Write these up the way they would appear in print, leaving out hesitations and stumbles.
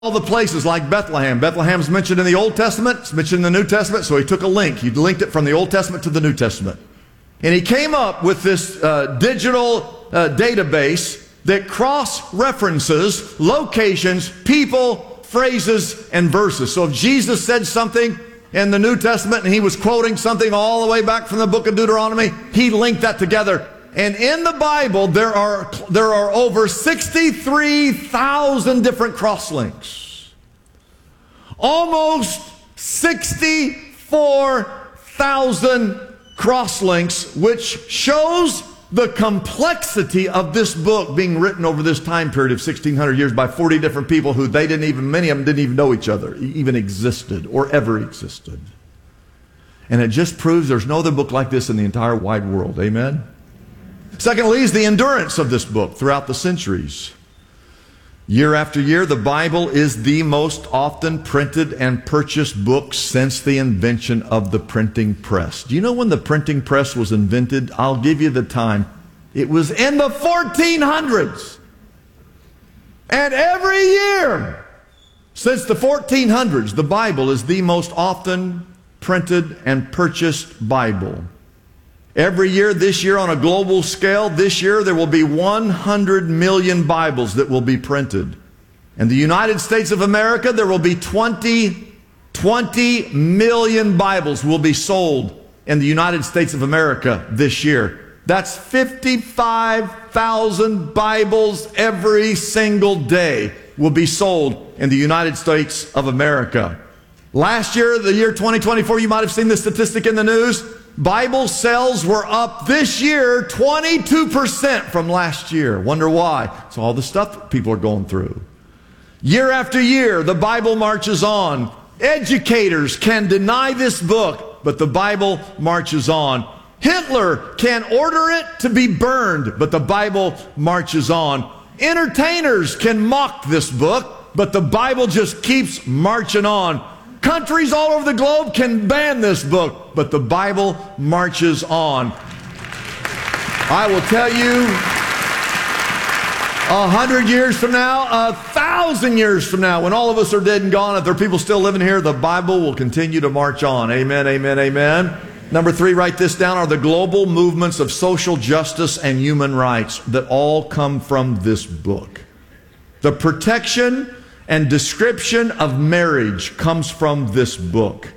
all the places like Bethlehem. Bethlehem's mentioned in the Old Testament, it's mentioned in the New Testament, so he took a link. He linked it from the Old Testament to the New Testament. And he came up with this digital database that cross-references locations, people, phrases, and verses. So if Jesus said something in the New Testament and he was quoting something all the way back from the book of Deuteronomy, he linked that together. And in the Bible, there are over 63,000 different crosslinks. Almost 64,000 crosslinks, which shows the complexity of this book being written over this time period of 1,600 years by 40 different people who many of them didn't even know each other, even existed or ever existed. And it just proves there's no other book like this in the entire wide world. Amen? Secondly is the endurance of this book throughout the centuries. Year after year, the Bible is the most often printed and purchased book since the invention of the printing press. Do you know when the printing press was invented? I'll give you the time. It was in the 1400s. And every year since the 1400s, the Bible is the most often printed and purchased Bible. Every year, this year on a global scale, this year there will be 100 million Bibles that will be printed. In the United States of America, there will be 20 million Bibles will be sold in the United States of America this year. That's 55,000 Bibles every single day will be sold in the United States of America. Last year, the year 2024, you might have seen this statistic in the news. Bible sales were up this year 22% from last year. Wonder why? It's all the stuff that people are going through. Year after year, the Bible marches on. Educators can deny this book, but the Bible marches on. Hitler can order it to be burned, but the Bible marches on. Entertainers can mock this book, but the Bible just keeps marching on. Countries all over the globe can ban this book, but the Bible marches on. I will tell you, 100 years from now, 1,000 years from now, when all of us are dead and gone, if there are people still living here, the Bible will continue to march on. Amen, amen, amen. Number 3, write this down, are the global movements of social justice and human rights that all come from this book. The protection and description of marriage comes from this book.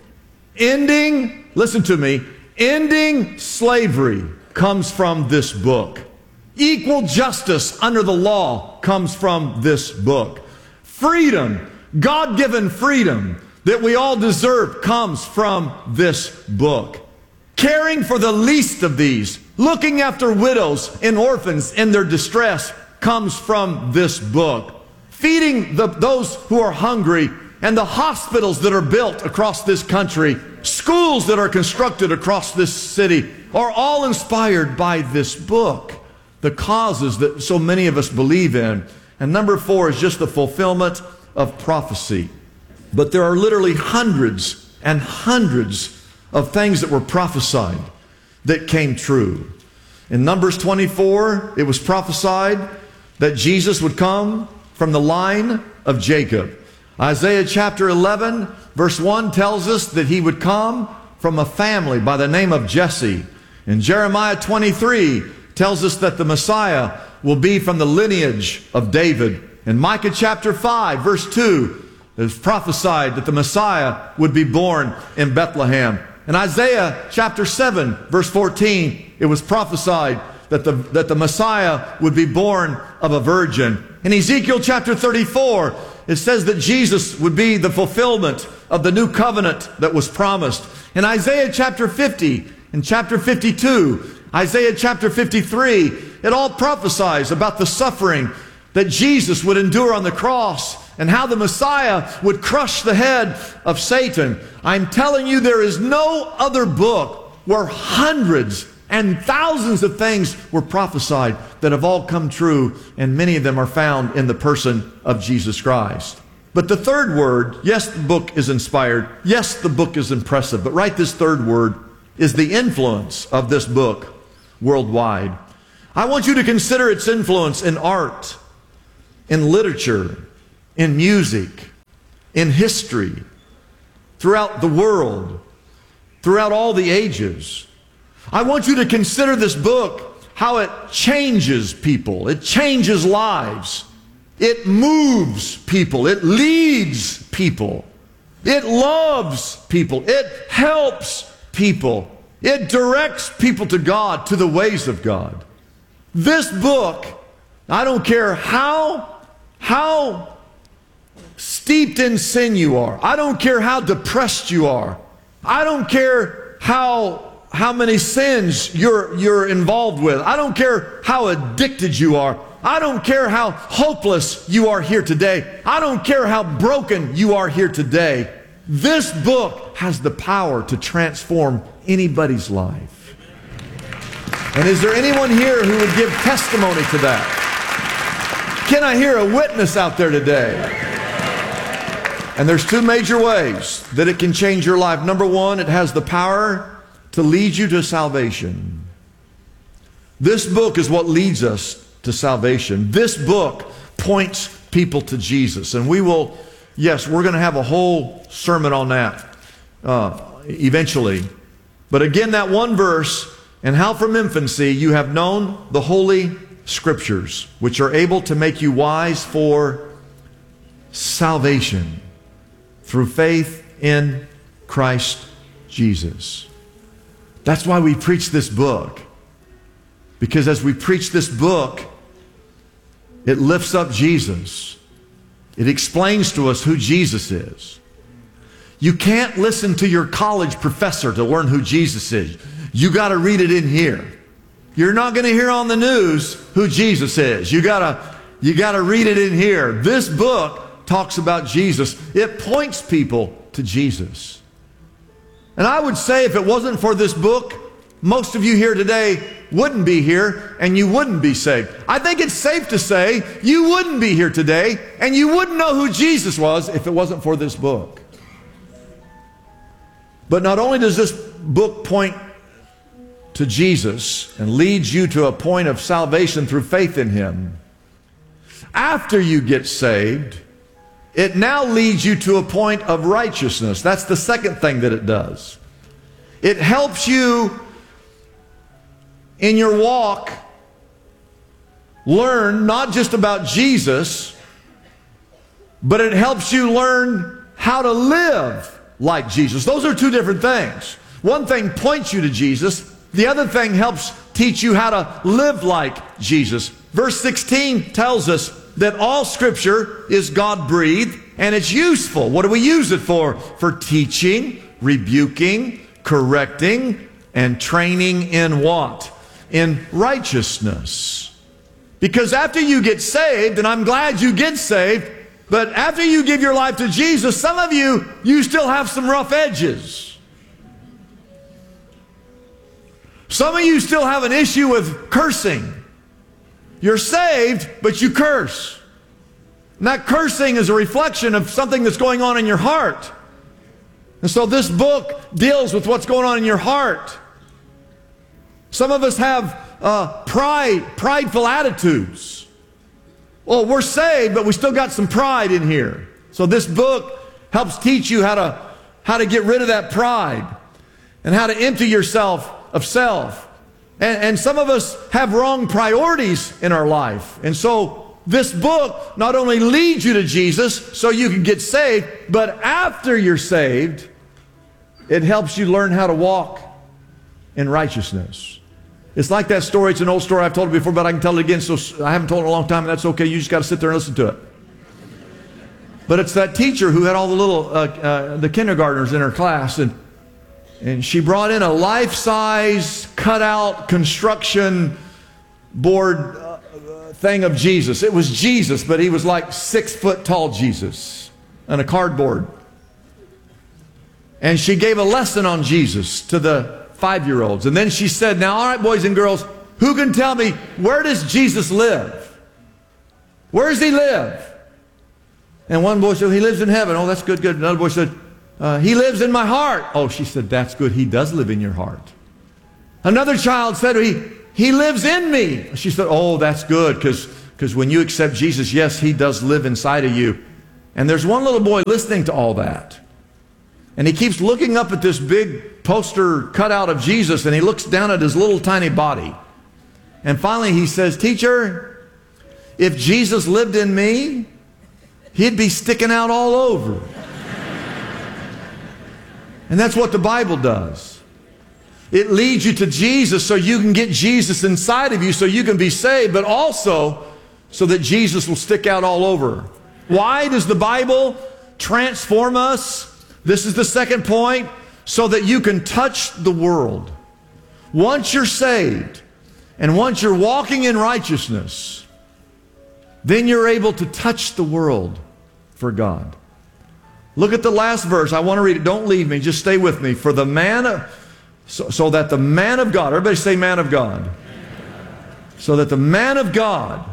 Listen to me, ending slavery comes from this book. Equal justice under the law comes from this book. Freedom, God-given freedom that we all deserve comes from this book. Caring for the least of these, looking after widows and orphans in their distress comes from this book. Feeding those who are hungry, and the hospitals that are built across this country, schools that are constructed across this city, are all inspired by this book. The causes that so many of us believe in. And number 4 is just the fulfillment of prophecy. But there are literally hundreds and hundreds of things that were prophesied that came true. In Numbers 24, it was prophesied that Jesus would come from the line of Jacob. Isaiah chapter 11, verse 1 tells us that he would come from a family by the name of Jesse. And Jeremiah 23 tells us that the Messiah will be from the lineage of David. In Micah chapter 5, verse 2, it is prophesied that the Messiah would be born in Bethlehem. In Isaiah chapter 7, verse 14, it was prophesied that the Messiah would be born of a virgin. In Ezekiel chapter 34, it says that Jesus would be the fulfillment of the new covenant that was promised. In Isaiah chapter 50, in chapter 52, Isaiah chapter 53, it all prophesies about the suffering that Jesus would endure on the cross and how the Messiah would crush the head of Satan. I'm telling you, there is no other book where hundreds and thousands of things were prophesied that have all come true, and many of them are found in the person of Jesus Christ. But the third word, yes, the book is inspired. Yes, the book is impressive. But write this third word, is the influence of this book worldwide. I want you to consider its influence in art, in literature, in music, in history, throughout the world, throughout all the ages. I want you to consider this book, how it changes people. It changes lives. It moves people. It leads people. It loves people. It helps people. It directs people to God, to the ways of God. This book, I don't care how steeped in sin you are. I don't care how depressed you are. I don't care how many sins you're involved with. I don't care how addicted you are. I don't care how hopeless you are here today. I don't care how broken you are here today. This book has the power to transform anybody's life. And is there anyone here who would give testimony to that? Can I hear a witness out there today? And there's two major ways that it can change your life. Number one, it has the power to lead you to salvation. This book is what leads us to salvation. This book points people to Jesus. And we will, yes, we're going to have a whole sermon on that eventually. But again, that one verse, and how from infancy you have known the Holy Scriptures, which are able to make you wise for salvation through faith in Christ Jesus. That's why we preach this book. Because as we preach this book, it lifts up Jesus. It explains to us who Jesus is. You can't listen to your college professor to learn who Jesus is. You got to read it in here. You're not going to hear on the news who Jesus is. You got to read it in here. This book talks about Jesus. It points people to Jesus. And I would say if it wasn't for this book, most of you here today wouldn't be here and you wouldn't be saved. I think it's safe to say you wouldn't be here today and you wouldn't know who Jesus was if it wasn't for this book. But not only does this book point to Jesus and leads you to a point of salvation through faith in Him, after you get saved, it now leads you to a point of righteousness. That's the second thing that it does. It helps you in your walk learn not just about Jesus, but it helps you learn how to live like Jesus. Those are two different things. One thing points you to Jesus. The other thing helps teach you how to live like Jesus. Verse 16 tells us that all Scripture is God-breathed and it's useful. What do we use it for? For teaching, rebuking, correcting, and training in what? In righteousness. Because after you get saved, and I'm glad you get saved, but after you give your life to Jesus, some of you still have some rough edges. Some of you still have an issue with cursing. You're saved, but you curse. And that cursing is a reflection of something that's going on in your heart. And so this book deals with what's going on in your heart. Some of us have prideful attitudes. Well, we're saved, but we still got some pride in here. So this book helps teach you how to get rid of that pride and how to empty yourself of self. And some of us have wrong priorities in our life. And so this book not only leads you to Jesus so you can get saved, but after you're saved, it helps you learn how to walk in righteousness. It's like that story. It's an old story. I've told it before, but I can tell it again. So I haven't told it in a long time, and that's okay. You just got to sit there and listen to it. But it's that teacher who had all the little the kindergartners in her class, and she brought in a life-size cutout construction board thing of Jesus. It was Jesus, but he was like 6 foot tall Jesus on a cardboard. And she gave a lesson on Jesus to the 5-year-olds. And then she said, now, all right, boys and girls, who can tell me, where does Jesus live? Where does he live? And one boy said, he lives in heaven. Oh, that's good, good. Another boy said, he lives in my heart. Oh, she said, that's good. He does live in your heart. Another child said, he lives in me. She said, oh, that's good, because when you accept Jesus, yes, he does live inside of you. And there's one little boy listening to all that. And he keeps looking up at this big poster cutout of Jesus, and he looks down at his little tiny body. And finally he says, "Teacher, if Jesus lived in me, he'd be sticking out all over." And that's what the Bible does. It leads you to Jesus so you can get Jesus inside of you so you can be saved, but also so that Jesus will stick out all over. Why does the Bible transform us? This is the second point, so that you can touch the world. Once you're saved, and once you're walking in righteousness, then you're able to touch the world for God. Look at the last verse. I want to read it. Don't leave me. Just stay with me. For the man, so that the man of God, everybody say man of God. So that the man of God,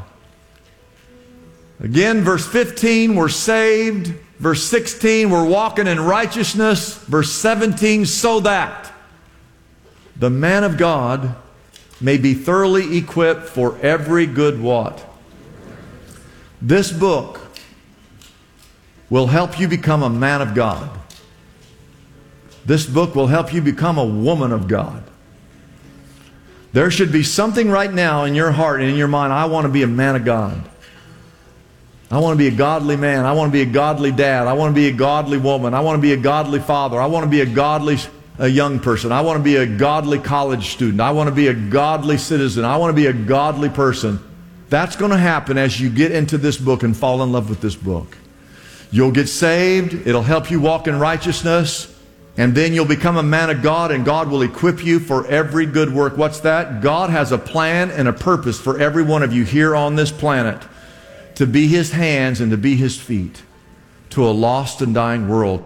again, verse 15, we're saved. Verse 16, we're walking in righteousness. Verse 17, so that the man of God may be thoroughly equipped for every good what? This book will help you become a man of God. This book will help you become a woman of God. There should be something right now in your heart and in your mind. I want to be a man of God. I want to be a godly man. I want to be a godly dad. I want to be a godly woman. I want to be a godly father. I want to be a young person. I want to be a godly college student. I want to be a godly citizen. I want to be a godly person. That's going to happen as you get into this book and fall in love with this book. You'll get saved. It'll help you walk in righteousness. And then you'll become a man of God, and God will equip you for every good work. What's that? God has a plan and a purpose for every one of you here on this planet to be His hands and to be His feet to a lost and dying world.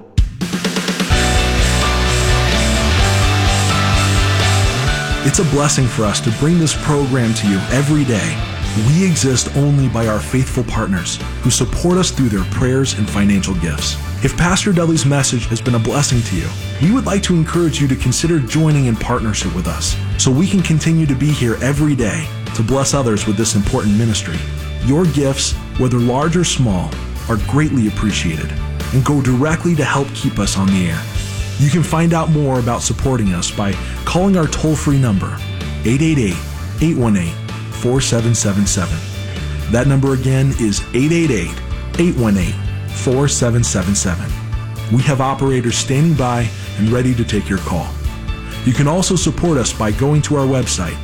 It's a blessing for us to bring this program to you every day. We exist only by our faithful partners who support us through their prayers and financial gifts. If Pastor Dudley's message has been a blessing to you, we would like to encourage you to consider joining in partnership with us so we can continue to be here every day to bless others with this important ministry. Your gifts, whether large or small, are greatly appreciated and go directly to help keep us on the air. You can find out more about supporting us by calling our toll-free number, 888-818-4777. That number again is 888-818-4777. We have operators standing by and ready to take your call. You can also support us by going to our website,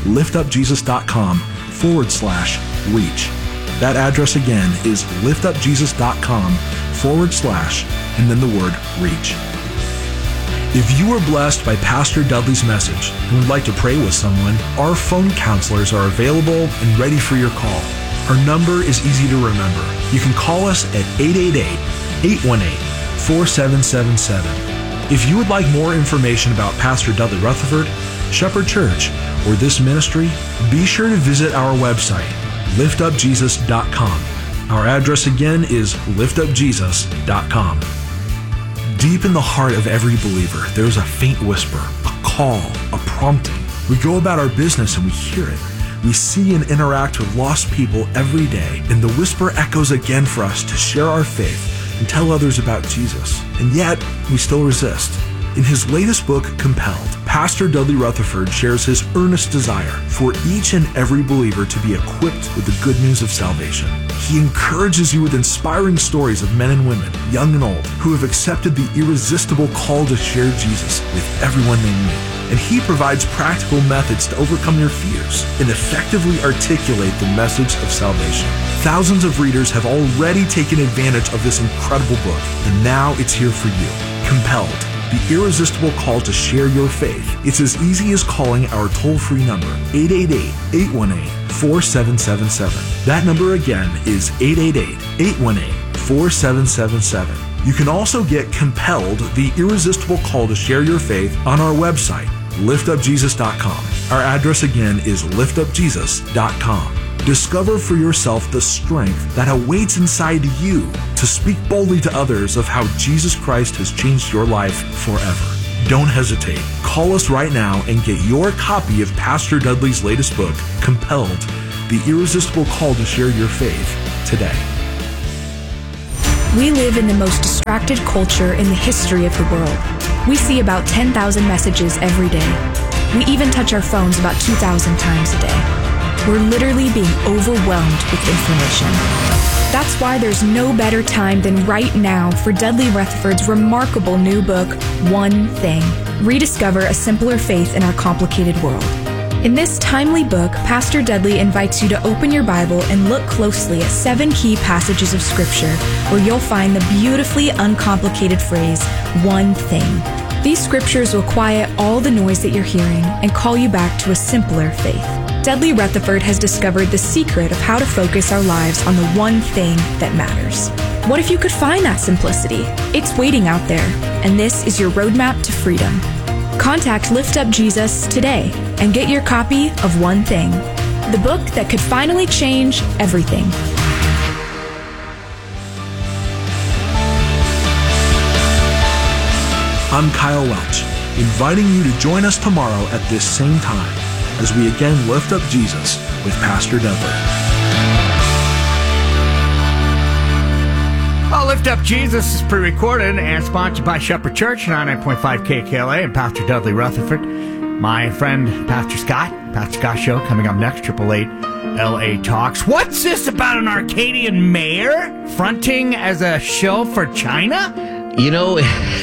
liftupjesus.com/reach. That address again is liftupjesus.com/ and then the word reach. If you were blessed by Pastor Dudley's message and would like to pray with someone, our phone counselors are available and ready for your call. Our number is easy to remember. You can call us at 888-818-4777. If you would like more information about Pastor Dudley Rutherford, Shepherd Church, or this ministry, be sure to visit our website, liftupjesus.com. Our address again is liftupjesus.com. Deep in the heart of every believer, there is a faint whisper, a call, a prompting. We go about our business and we hear it. We see and interact with lost people every day, and the whisper echoes again for us to share our faith and tell others about Jesus. And yet, we still resist. In his latest book, Compelled, Pastor Dudley Rutherford shares his earnest desire for each and every believer to be equipped with the good news of salvation. He encourages you with inspiring stories of men and women, young and old, who have accepted the irresistible call to share Jesus with everyone they meet. And he provides practical methods to overcome your fears and effectively articulate the message of salvation. Thousands of readers have already taken advantage of this incredible book, and now it's here for you. Compelled, the irresistible call to share your faith. It's as easy as calling our toll-free number, 888-818-4777. That number again is 888-818-4777. You can also get Compelled, the irresistible call to share your faith, on our website, liftupjesus.com. Our address again is liftupjesus.com. Discover for yourself the strength that awaits inside you to speak boldly to others of how Jesus Christ has changed your life forever. Don't hesitate. Call us right now and get your copy of Pastor Dudley's latest book, Compelled, the irresistible call to share your faith, today. We live in the most distracted culture in the history of the world. We see about 10,000 messages every day. We even touch our phones about 2,000 times a day. We're literally being overwhelmed with information. That's why there's no better time than right now for Dudley Rutherford's remarkable new book, One Thing. Rediscover a simpler faith in our complicated world. In this timely book, Pastor Dudley invites you to open your Bible and look closely at 7 key passages of Scripture where you'll find the beautifully uncomplicated phrase, one thing. These scriptures will quiet all the noise that you're hearing and call you back to a simpler faith. Dudley Rutherford has discovered the secret of how to focus our lives on the one thing that matters. What if you could find that simplicity? It's waiting out there, and this is your roadmap to freedom. Contact Lift Up Jesus today and get your copy of One Thing, the book that could finally change everything. I'm Kyle Welch, inviting you to join us tomorrow at this same time as we again lift up Jesus with Pastor Dudley. Well, Lift Up Jesus is pre-recorded and sponsored by Shepherd Church, 99.5 KKLA, and Pastor Dudley Rutherford. My friend, Pastor Scott Show, coming up next, 888 LA Talks. What's this about an Arcadian mayor fronting as a shill for China? You know,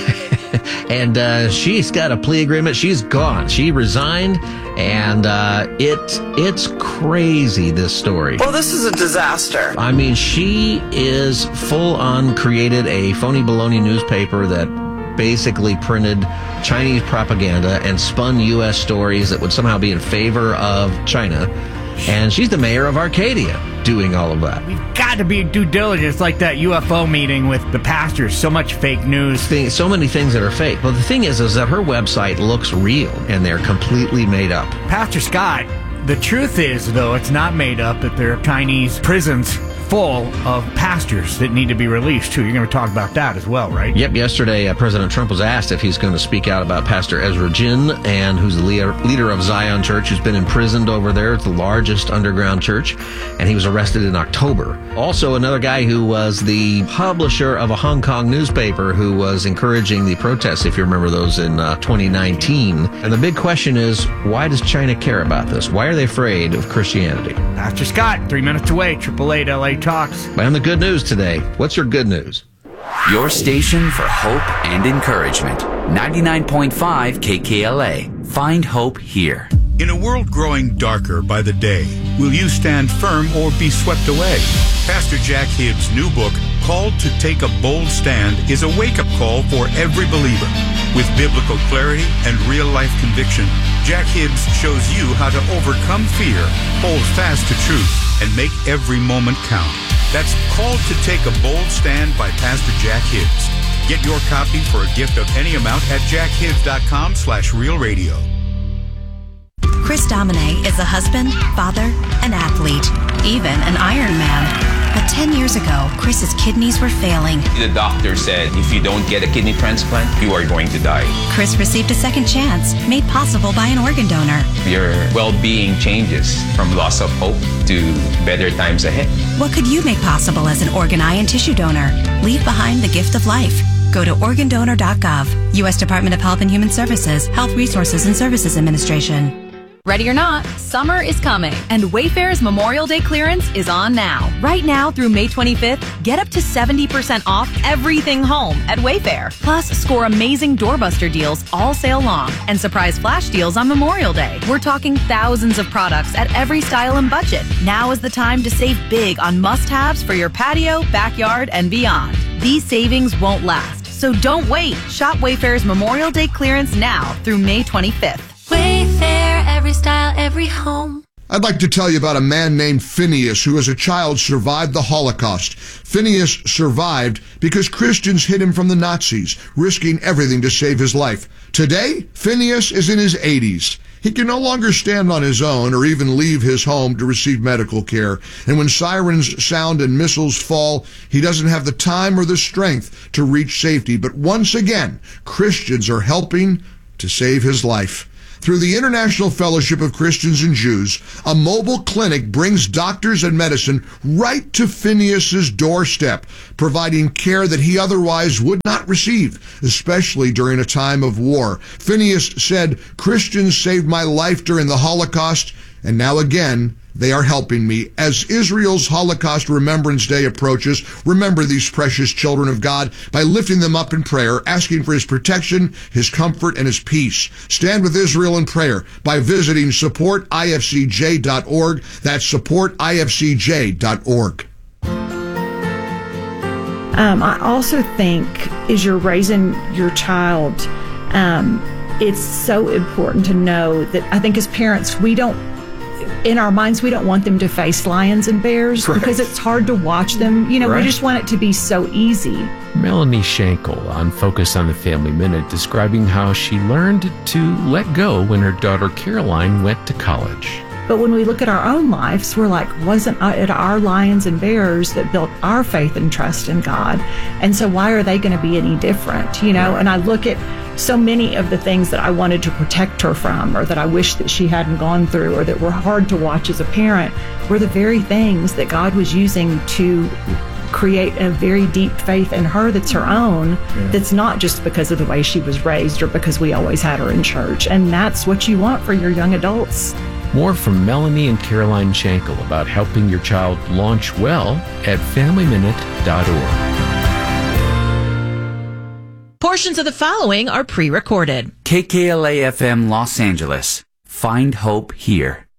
and she's got a plea agreement. She's gone. She resigned, and it's crazy, this story. Well, this is a disaster. I mean, she is full-on created a phony baloney newspaper that basically printed Chinese propaganda and spun U.S. stories that would somehow be in favor of China. And she's the mayor of Arcadia doing all of that. We've got to be due diligence, like that UFO meeting with the pastors. So much fake news. So many things that are fake. But the thing is that her website looks real, and they're completely made up. Pastor Scott, the truth is, though, it's not made up, that there are Chinese prisons full of pastors that need to be released, too. You're going to talk about that as well, right? Yep. Yesterday, President Trump was asked if he's going to speak out about Pastor Ezra Jin, and who's the leader of Zion Church, who's been imprisoned over there. It's the largest underground church, and he was arrested in October. Also, another guy who was the publisher of a Hong Kong newspaper who was encouraging the protests, if you remember those, in 2019. And the big question is, why does China care about this? Why are they afraid of Christianity? Pastor Scott, 3 minutes away, 888 LA Talks. And the good news today. What's your good news? Your station for hope and encouragement. 99.5 KKLA. Find hope here. In a world growing darker by the day, will you stand firm or be swept away? Pastor Jack Hibbs' new book, Called to Take a Bold Stand, is a wake-up call for every believer. With biblical clarity and real-life conviction, Jack Hibbs shows you how to overcome fear, hold fast to truth, and make every moment count. That's Called to Take a Bold Stand by Pastor Jack Hibbs. Get your copy for a gift of any amount at jackhibbs.com/realradio. Chris Domine is a husband, father, an athlete, even an Ironman. But 10 years ago, Chris's kidneys were failing. The doctor said, if you don't get a kidney transplant, you are going to die. Chris received a second chance, made possible by an organ donor. Your well-being changes from loss of hope to better times ahead. What could you make possible as an organ, eye, and tissue donor? Leave behind the gift of life. Go to organdonor.gov. U.S. Department of Health and Human Services, Health Resources and Services Administration. Ready or not, summer is coming, and Wayfair's Memorial Day clearance is on now. Right now through May 25th, get up to 70% off everything home at Wayfair. Plus, score amazing doorbuster deals all sale long and surprise flash deals on Memorial Day. We're talking thousands of products at every style and budget. Now is the time to save big on must-haves for your patio, backyard, and beyond. These savings won't last, so don't wait. Shop Wayfair's Memorial Day clearance now through May 25th. Wayfair, every style, every home. I'd like to tell you about a man named Phineas who as a child survived the Holocaust. Phineas survived because Christians hid him from the Nazis, risking everything to save his life. Today, Phineas is in his 80s. He can no longer stand on his own or even leave his home to receive medical care. And when sirens sound and missiles fall, he doesn't have the time or the strength to reach safety. But once again, Christians are helping to save his life. Through the International Fellowship of Christians and Jews, a mobile clinic brings doctors and medicine right to Phineas's doorstep, providing care that he otherwise would not receive, especially during a time of war. Phineas said, "Christians saved my life during the Holocaust, and now again, they are helping me." As Israel's Holocaust Remembrance Day approaches, remember these precious children of God by lifting them up in prayer, asking for his protection, his comfort, and his peace. Stand with Israel in prayer by visiting supportifcj.org. That's supportifcj.org. I also think as you're raising your child, it's so important to know that I think as parents, in our minds, we don't want them to face lions and bears because it's hard to watch them. We just want it to be so easy. Melanie Schenkel on Focus on the Family Minute describing how she learned to let go when her daughter Caroline went to college. But when we look at our own lives, we're like, wasn't it our lions and bears that built our faith and trust in God? And so why are they going to be any different? And I look at so many of the things that I wanted to protect her from, or that I wish that she hadn't gone through, or that were hard to watch as a parent, were the very things that God was using to create a very deep faith in her that's her own, that's not just because of the way she was raised or because we always had her in church. And that's what you want for your young adults. More from Melanie and Caroline Schenkel about helping your child launch well at FamilyMinute.org. Portions of the following are pre-recorded. KKLA-FM Los Angeles. Find hope here.